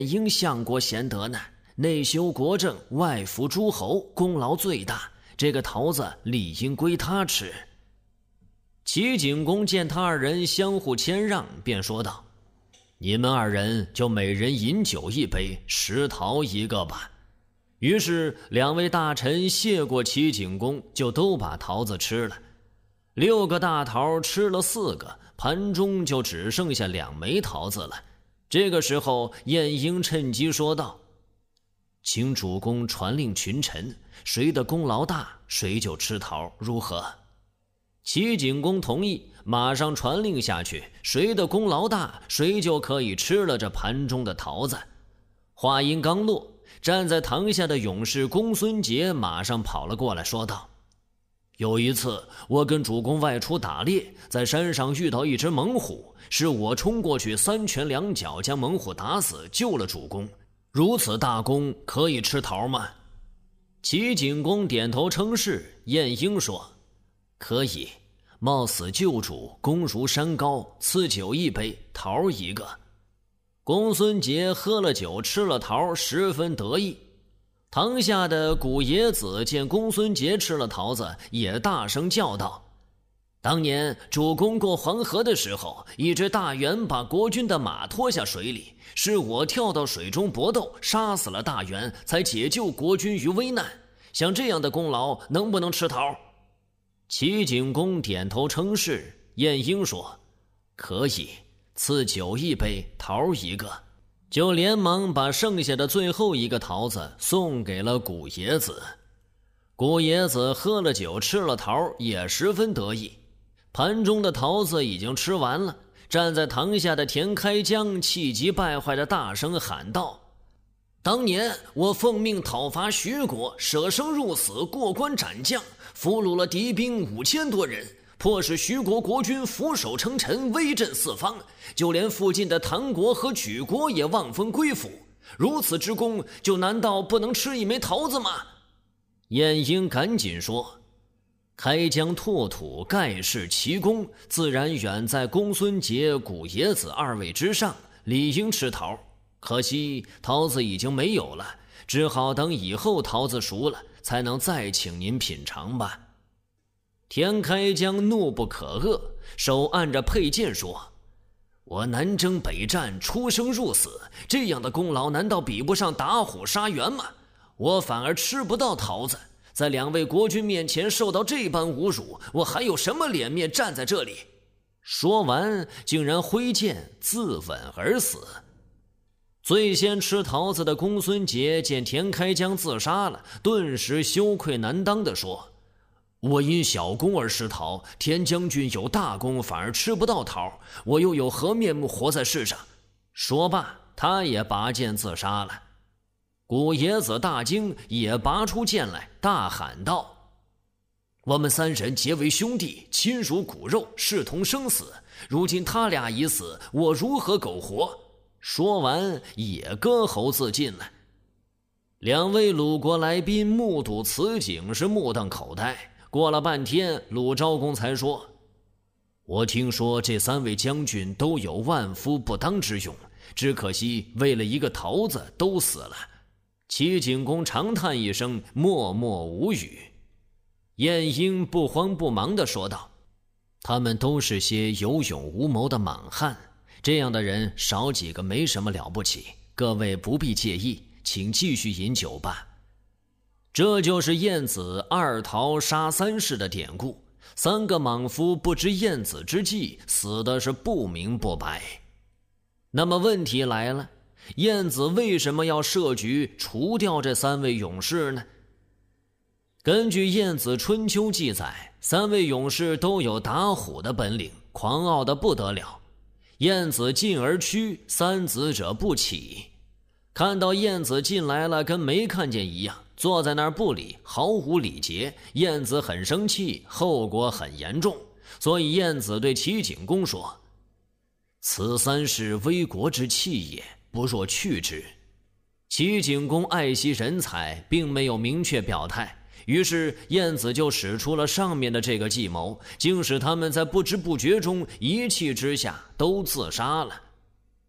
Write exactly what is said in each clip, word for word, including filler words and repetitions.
应相国贤德呢，内修国政，外服诸侯，功劳最大，这个桃子理应归他吃。齐景公见他二人相互谦让，便说道：你们二人就每人饮酒一杯，食桃一个吧。于是两位大臣谢过齐景公，就都把桃子吃了。六个大桃吃了四个，盘中就只剩下两枚桃子了。这个时候晏婴趁机说道：请主公传令群臣，谁的功劳大，谁就吃桃，如何？齐景公同意，马上传令下去，谁的功劳大，谁就可以吃了这盘中的桃子。话音刚落，站在堂下的勇士公孙捷马上跑了过来，说道：有一次我跟主公外出打猎，在山上遇到一只猛虎，是我冲过去三拳两脚将猛虎打死，救了主公。如此大功，可以吃桃吗？齐景公点头称是。晏婴说：可以，冒死救主，功如山高，赐酒一杯，桃一个。公孙捷喝了酒，吃了桃，十分得意。堂下的古冶子见公孙捷吃了桃子，也大声叫道：当年主公过黄河的时候，一只大猿把国君的马拖下水里，是我跳到水中搏斗，杀死了大猿，才解救国君于危难。像这样的功劳，能不能吃桃？齐景公点头称是。晏婴说：可以，赐酒一杯，桃一个。就连忙把剩下的最后一个桃子送给了古冶子。古冶子喝了酒，吃了桃，也十分得意。盘中的桃子已经吃完了，站在堂下的田开疆气急败坏地大声喊道：当年我奉命讨伐徐国，舍生入死，过关斩将，俘虏了敌兵五千多人，迫使徐国国君俯首称臣，威震四方，就连附近的唐国和莒国也望风归附。如此之功，就难道不能吃一枚桃子吗？晏婴赶紧说：开疆拓土，盖世奇功，自然远在公孙捷、古冶子二位之上，理应吃桃。可惜桃子已经没有了，只好等以后桃子熟了，才能再请您品尝吧。田开疆怒不可遏，手按着佩剑说：我南征北战，出生入死，这样的功劳难道比不上打虎杀猿吗？我反而吃不到桃子，在两位国君面前受到这般侮辱，我还有什么脸面站在这里？说完竟然挥剑自刎而死。最先吃桃子的公孙捷见田开疆自杀了，顿时羞愧难当地说：我因小功而失桃，田将军有大功反而吃不到桃，我又有何面目活在世上？说罢，他也拔剑自杀了。古冶子大惊，也拔出剑来，大喊道：我们三人结为兄弟，亲如骨肉，视同生死，如今他俩已死，我如何苟活？说完也割喉自尽了。两位鲁国来宾目睹此景，是目瞪口呆。过了半天，鲁昭公才说：我听说这三位将军都有万夫不当之勇，只可惜为了一个桃子都死了。齐景公长叹一声，默默无语。晏婴不慌不忙地说道：他们都是些有勇无谋的莽汉，这样的人少几个没什么了不起，各位不必介意，请继续饮酒吧。这就是晏子二桃杀三士的典故，三个莽夫不知晏子之计，死的是不明不白。那么问题来了，晏子为什么要设局除掉这三位勇士呢？根据晏子春秋记载，三位勇士都有打虎的本领，狂傲的不得了。晏子进而趋，三子者不起。看到晏子进来了，跟没看见一样，坐在那儿不理，毫无礼节。晏子很生气，后果很严重，所以晏子对齐景公说：此三是危国之器也，不若去之。齐景公爱惜人才，并没有明确表态，于是晏子就使出了上面的这个计谋，竟使他们在不知不觉中一气之下都自杀了。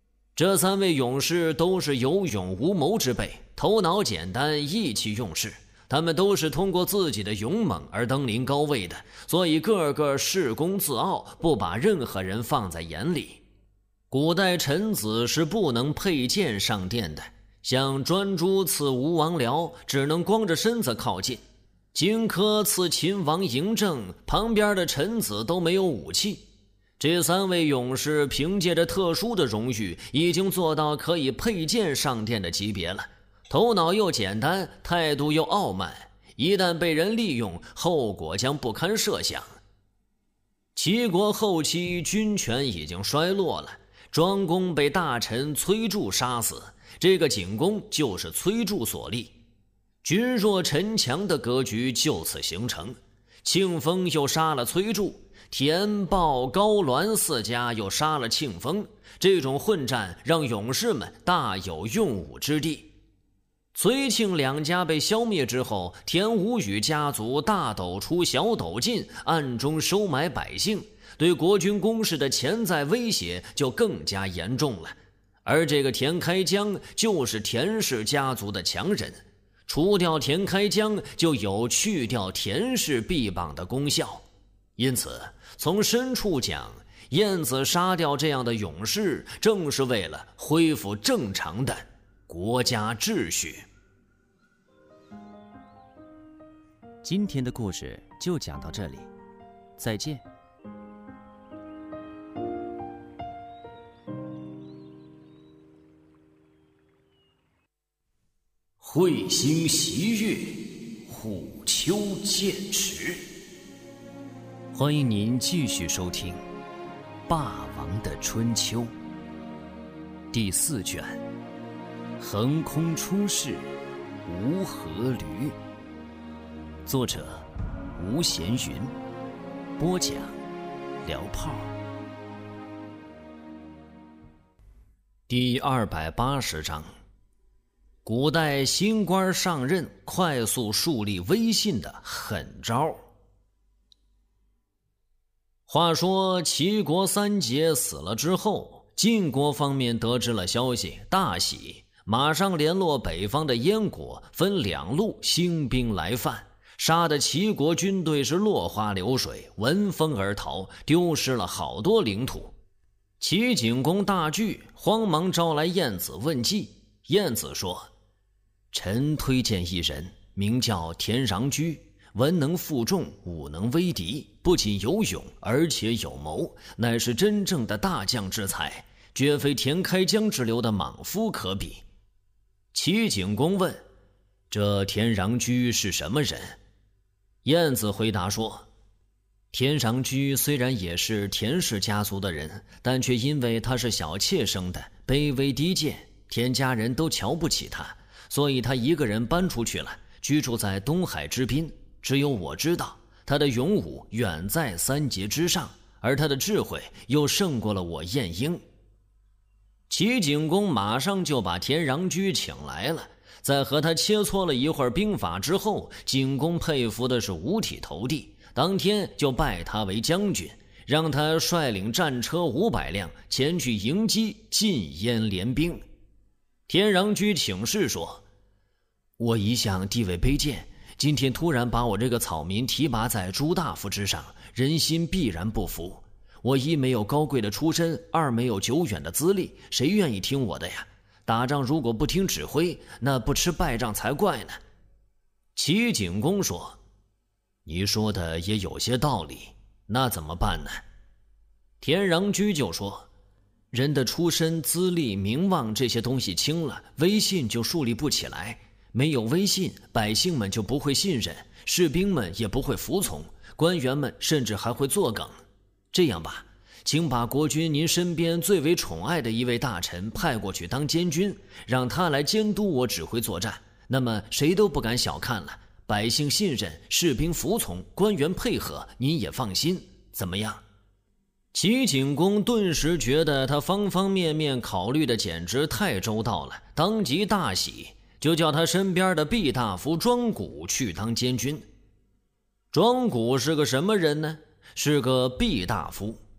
这三位勇士都是有勇无谋之辈，头脑简单，意气用事。他们都是通过自己的勇猛而登临高位的，所以个个恃功自傲，不把任何人放在眼里。古代臣子是不能佩剑上殿的，像专诸刺吴王僚只能光着身子靠近，荆轲刺秦王嬴政，旁边的臣子都没有武器。这三位勇士凭借着特殊的荣誉，已经做到可以佩剑上殿的级别了。头脑又简单，态度又傲慢，一旦被人利用，后果将不堪设想。齐国后期军权已经衰落了，庄公被大臣崔杼杀死，这个景公就是崔杼所立，君弱臣强的格局就此形成。庆封又杀了崔杼，田豹高栾四家又杀了庆封，这种混战让勇士们大有用武之地。崔庆两家被消灭之后，田无宇家族大斗出小斗进，暗中收买百姓，对国军攻势的潜在威胁就更加严重了。而这个田开疆就是田氏家族的强人，除掉田开疆就有去掉田氏臂膀的功效。因此从深处讲，晏子杀掉这样的勇士，正是为了恢复正常的国家秩序。 今天的故事就讲到这里，再见。 彗星袭月，虎丘剑池。 欢迎您继续收听《霸王的春秋》第四卷，横空出世，无阖闾。作者吴闲云，播讲聊炮。 第二百八十章，古代新官上任快速树立威信的狠招。话说齐国三杰死了之后，晋国方面得知了消息，大喜，马上联络北方的燕国，分两路兴兵来犯，杀得齐国军队是落花流水，闻风而逃，丢失了好多领土。齐景公大惧，慌忙招来晏子问计。晏子说：臣推荐一人，名叫田穰苴，文能负重，武能威敌，不仅有勇，而且有谋，乃是真正的大将之才，绝非田开疆之流的莽夫可比。齐景公问：这田穰苴是什么人？晏子回答说：田穰苴虽然也是田氏家族的人，但却因为他是小妾生的，卑微低贱，田家人都瞧不起他，所以他一个人搬出去了，居住在东海之滨。只有我知道，他的勇武远在三杰之上，而他的智慧又胜过了我晏婴。齐景公马上就把田穰苴请来了，在和他切磋了一会儿兵法之后，景公佩服的是五体投地，当天就拜他为将军，让他率领战车五百辆前去迎击晋燕联兵。田穰苴请示说：我一向地位卑贱，今天突然把我这个草民提拔在诸大夫之上，人心必然不服。我一没有高贵的出身，二没有久远的资历，谁愿意听我的呀？打仗如果不听指挥，那不吃败仗才怪呢。齐景公说：你说的也有些道理，那怎么办呢？田穰苴就说：人的出身、资历、名望这些东西轻了，威信就树立不起来。没有威信，百姓们就不会信任，士兵们也不会服从，官员们甚至还会作梗。这样吧，请把国君您身边最为宠爱的一位大臣派过去当监军，让他来监督我指挥作战，那么谁都不敢小看了，百姓信任，士兵服从，官员配合，您也放心，怎么样？齐景公顿时觉得他方方面面考虑的简直太周到了，当即大喜，就叫他身边的毕大夫庄贾去当监军。庄贾是个什么人呢？是个毕大夫。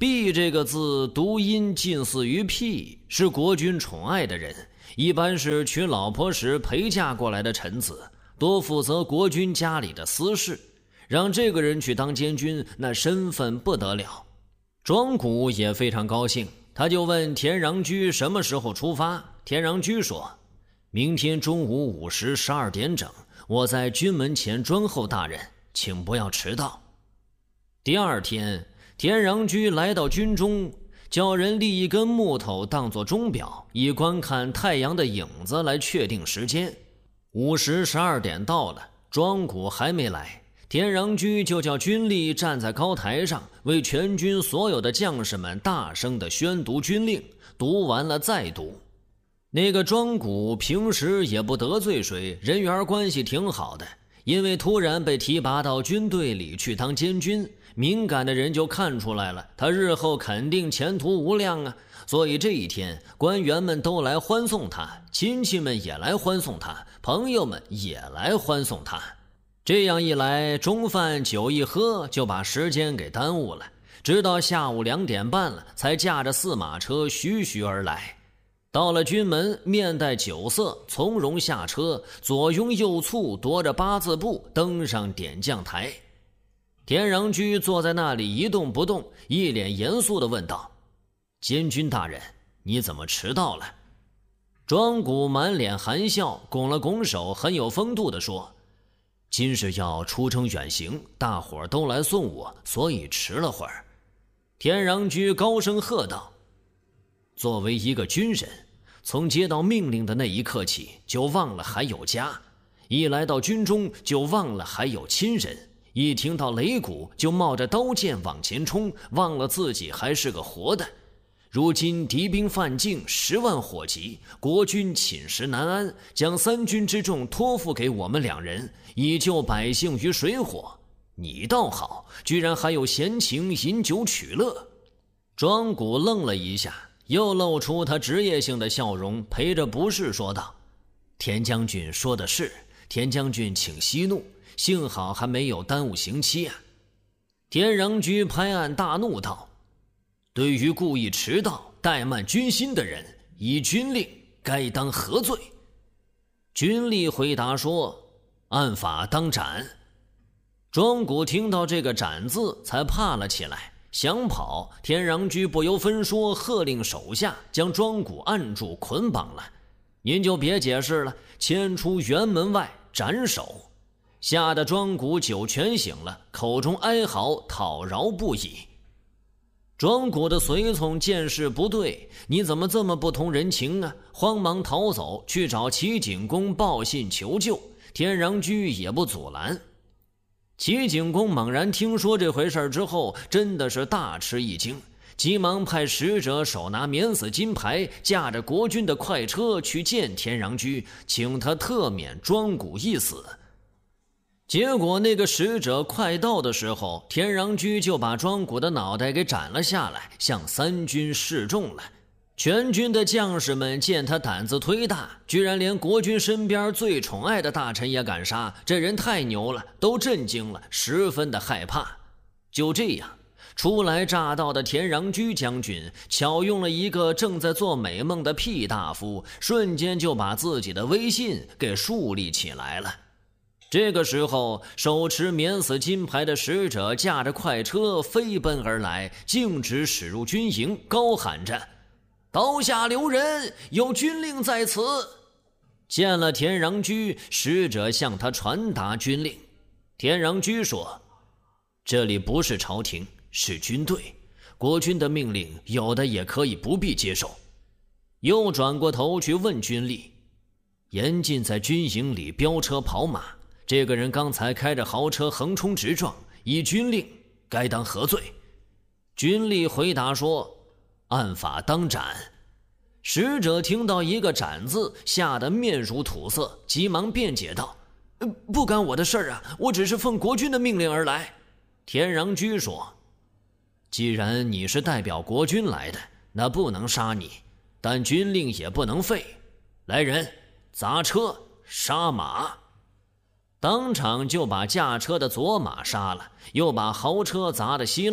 毕这个字读音近似于辟，是国君宠爱的人，一般是娶老婆时陪嫁过来的臣子，多负责国君家里的私事。让这个人去当监军，那身份不得了。庄古也非常高兴，他就问田穰苴什么时候出发。田穰苴说，明天中午午时十二点整，我在军门前专候大人，请不要迟到。第二天，田穰苴来到军中，叫人立一根木头当作钟表，以观看太阳的影子来确定时间。午时十二点到了，庄古还没来，田穰苴就叫军吏站在高台上，为全军所有的将士们大声地宣读军令，读完了再读。那个庄古平时也不得罪谁，人缘关系挺好的，因为突然被提拔到军队里去当监军，敏感的人就看出来了，他日后肯定前途无量啊。所以这一天，官员们都来欢送他，亲戚们也来欢送他，朋友们也来欢送他。这样一来，中饭酒一喝，就把时间给耽误了，直到下午两点半了，才驾着四马车徐徐而来。到了军门，面带酒色，从容下车，左拥右簇，踱着八字步登上点将台。田穰苴坐在那里一动不动，一脸严肃地问道，监军大人，你怎么迟到了？庄古满脸含笑，拱了拱手，很有风度地说，今是要出征远行，大伙儿都来送我，所以迟了会儿。田穰苴高声喝道，作为一个军人，从接到命令的那一刻起，就忘了还有家，一来到军中就忘了还有亲人，一听到擂鼓就冒着刀剑往前冲，忘了自己还是个活的。如今敌兵犯境，十万火急，国军寝食难安，将三军之众托付给我们两人，以救百姓于水火。你倒好，居然还有闲情饮酒取乐。庄古愣了一下，又露出他职业性的笑容，陪着不是说道，田将军说的是，田将军请息怒，幸好还没有耽误刑期啊。田穰苴拍案大怒道，对于故意迟到怠慢军心的人，依军令该当何罪？军吏回答说，按法当斩。庄古听到这个斩字才怕了起来，想跑，田穰苴不由分说，喝令手下将庄古按住捆绑了，您就别解释了，牵出辕门外斩首。吓得庄古酒全醒了，口中哀嚎讨饶不已。庄古的随从见势不对，你怎么这么不通人情啊？慌忙逃走，去找齐景公报信求救，田穰苴也不阻拦。齐景公猛然听说这回事之后，真的是大吃一惊，急忙派使者手拿免死金牌，驾着国军的快车去见田穰苴，请他特免庄古一死。结果那个使者快到的时候，田穰苴就把庄古的脑袋给斩了下来，向三军示众了。全军的将士们见他胆子忒大，居然连国君身边最宠爱的大臣也敢杀，这人太牛了，都震惊了，十分的害怕。就这样，初来乍到的田穰苴将军巧用了一个正在做美梦的屁大夫，瞬间就把自己的威信给树立起来了。这个时候，手持免死金牌的使者驾着快车飞奔而来，径直驶入军营，高喊着，刀下留人，有军令在此。见了田穰苴，使者向他传达军令。田穰苴说，这里不是朝廷，是军队，国君的命令有的也可以不必接受。又转过头去问军吏，严禁在军营里飙车跑马，这个人刚才开着豪车横冲直撞，依军令该当何罪？军吏回答说，按法当斩。使者听到一个斩字，吓得面如土色，急忙辩解道，不干我的事儿啊，我只是奉国君的命令而来。田穰苴说，既然你是代表国君来的，那不能杀你，但军令也不能废。来人，砸车杀马。当场就把驾车的左马杀了，又把豪车砸得稀烂，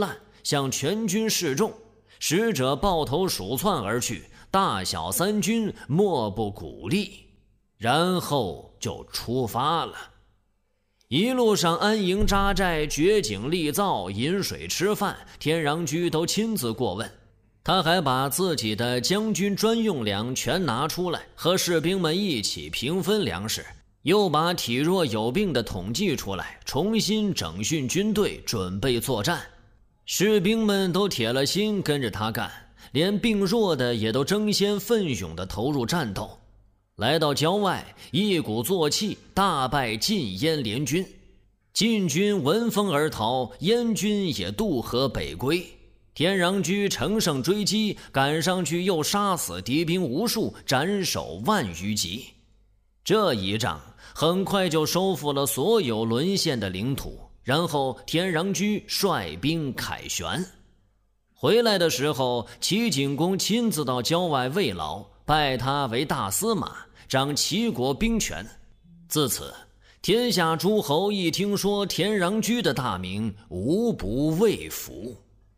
向全军示众。使者抱头鼠窜而去，大小三军莫不鼓励，然后就出发了。一路上安营扎寨，掘井立灶，饮水吃饭，田穰苴都亲自过问。他还把自己的将军专用粮全拿出来，和士兵们一起平分粮食，又把体弱有病的统计出来，重新整训军队，准备作战。士兵们都铁了心跟着他干，连病弱的也都争先奋勇地投入战斗。来到郊外，一鼓作气大败晋燕联军。晋军闻风而逃，燕军也渡河北归。田穰苴乘胜追击，赶上去又杀死敌兵无数，斩首万余级。这一仗很快就收复了所有沦陷的领土，然后田穰苴率兵凯旋。回来的时候，齐景公亲自到郊外慰劳，拜他为大司马，掌齐国兵权。自此，天下诸侯一听说田穰苴的大名，无不畏服。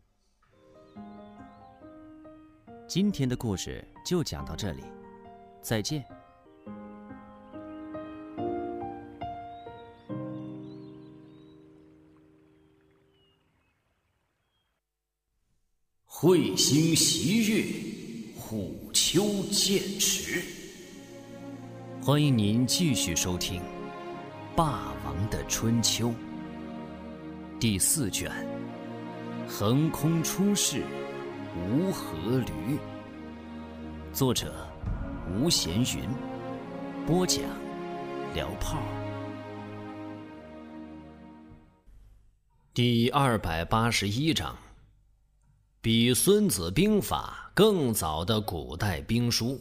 今天的故事就讲到这里，再见。 会心习乐，虎丘剑池。 欢迎您继续收听《霸王的春秋》第四卷，横空出世，无阖闾。作者吴闲云，播讲聊炮。 第二百八十一章，比《孙子兵法》更早的古代兵书。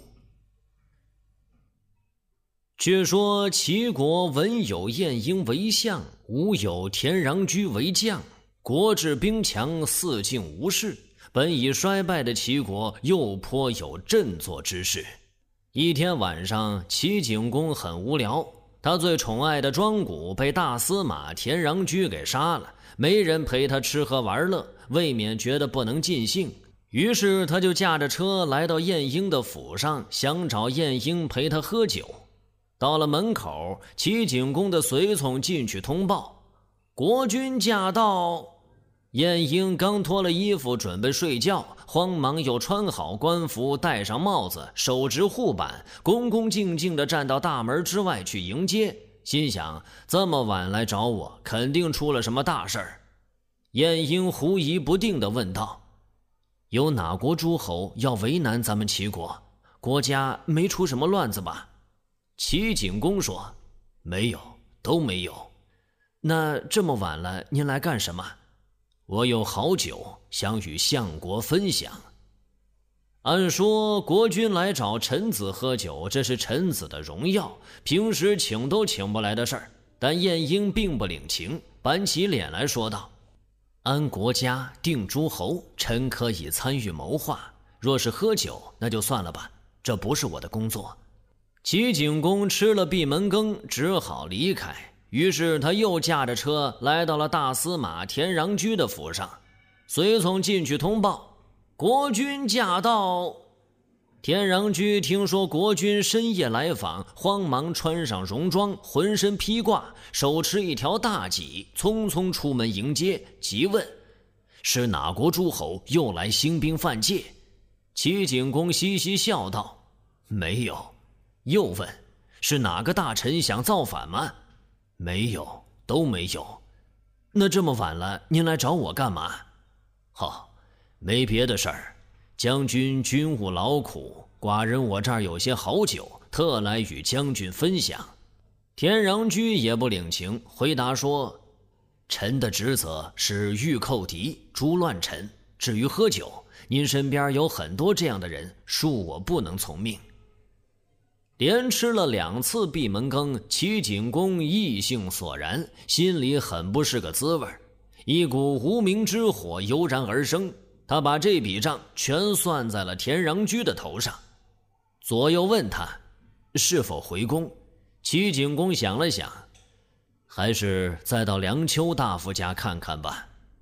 却说齐国文有晏婴为相，武有田穰苴为将，国治兵强，四境无事。本已衰败的齐国又颇有振作之势。一天晚上，齐景公很无聊，他最宠爱的庄谷被大司马田穰苴给杀了，没人陪他吃喝玩乐，未免觉得不能尽兴。于是他就驾着车来到晏婴的府上，想找晏婴陪他喝酒。到了门口，齐景公的随从进去通报，国君驾到。晏婴刚脱了衣服准备睡觉，慌忙又穿好官服，戴上帽子，手执护板，恭恭敬敬地站到大门之外去迎接，心想这么晚来找我，肯定出了什么大事儿。晏婴狐疑不定地问道，有哪国诸侯要为难咱们齐国？国家没出什么乱子吧？齐景公说，没有，都没有。那这么晚了，您来干什么？我有好酒想与相国分享。按说国君来找臣子喝酒，这是臣子的荣耀，平时请都请不来的事儿。但晏婴并不领情，板起脸来说道，安国家，定诸侯，臣可以参与谋划，若是喝酒，那就算了吧，这不是我的工作。齐景公吃了闭门羹，只好离开。于是他又驾着车来到了大司马田穰苴的府上，随从进去通报，国君驾到。田穰苴听说国君深夜来访，慌忙穿上戎装，浑身披挂，手持一条大戟，匆匆出门迎接，急问是哪国诸侯又来兴兵犯界？齐景公嘻嘻笑道，没有。又问是哪个大臣想造反吗？没有，都没有。那这么晚了，您来找我干嘛？哦，没别的事儿，将军军务劳苦，寡人我这儿有些好酒，特来与将军分享。田穰苴也不领情，回答说，臣的职责是御寇敌，诛乱臣，至于喝酒，您身边有很多这样的人，恕我不能从命。连吃了两次闭门羹，齐景公意兴索然，心里很不是个滋味，一股无名之火油然而生。他把这笔账全算在了田穰苴的头上，左右问他是否回宫。齐景公想了想，还是再到梁丘大夫家看看吧。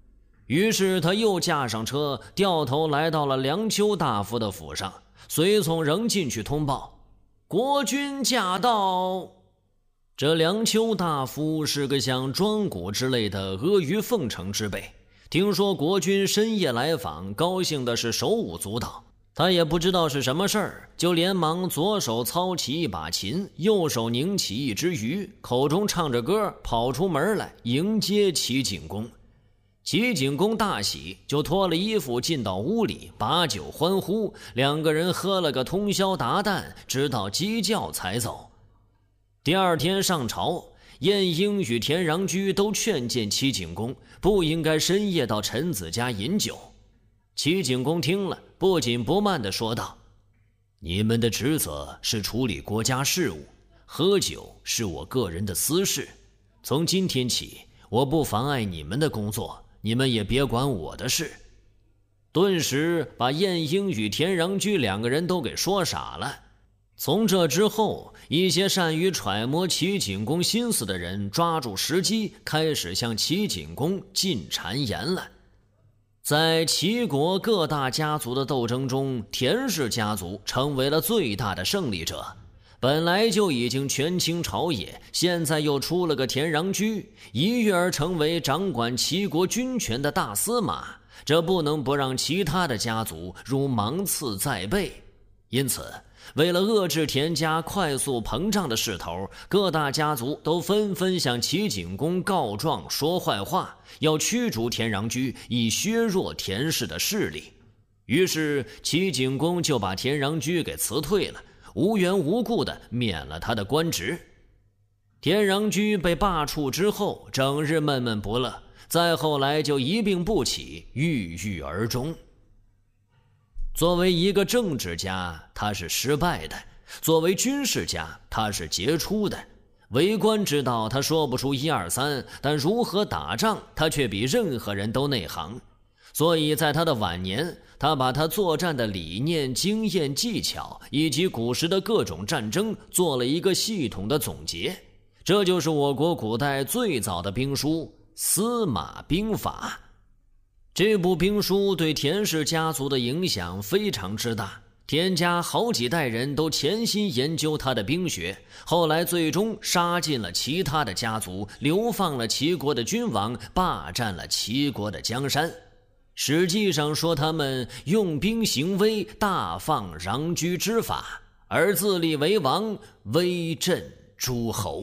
于是他又驾上车，掉头来到了梁丘大夫的府上。随从仍进去通报：国君驾到。这梁丘大夫是个像庄谷之类的阿谀奉承之辈，听说国君深夜来访，高兴的是手舞足蹈。他也不知道是什么事儿，就连忙左手操起一把琴，右手拧起一只鱼，口中唱着歌，跑出门来迎接齐景公。齐景公大喜，就脱了衣服进到屋里，把酒欢呼，两个人喝了个通宵达旦，直到鸡叫才走。第二天上朝，晏婴与田穰苴都劝谏齐景公不应该深夜到臣子家饮酒。齐景公听了，不紧不慢地说道：你们的职责是处理国家事务，喝酒是我个人的私事。从今天起，我不妨碍你们的工作，你们也别管我的事。顿时把晏婴与田穰苴两个人都给说傻了。从这之后，一些善于揣摩齐景公心思的人抓住时机，开始向齐景公进谗言了。在齐国各大家族的斗争中，田氏家族成为了最大的胜利者。本来就已经权倾朝野，现在又出了个田穰苴，一跃而成为掌管齐国军权的大司马，这不能不让其他的家族如芒刺在背。因此，为了遏制田家快速膨胀的势头，各大家族都纷纷向齐景公告状说坏话，要驱逐田穰苴，以削弱田氏的势力。于是齐景公就把田穰苴给辞退了，无缘无故地免了他的官职。田穰苴被罢黜之后，整日闷闷不乐，再后来就一病不起，郁郁而终。作为一个政治家，他是失败的；作为军事家，他是杰出的。为官之道，他说不出一二三，但如何打仗，他却比任何人都内行。所以在他的晚年，他把他作战的理念、经验、技巧以及古时的各种战争做了一个系统的总结，这就是我国古代最早的兵书《司马兵法》。这部兵书对田氏家族的影响非常之大，田家好几代人都潜心研究他的兵学，后来最终杀尽了其他的家族，流放了齐国的君王，霸占了齐国的江山。史记上说他们用兵行威，大放穰苴之法，而自立为王，威震诸侯。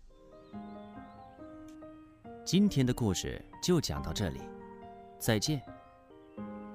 今天的故事就讲到这里，再见。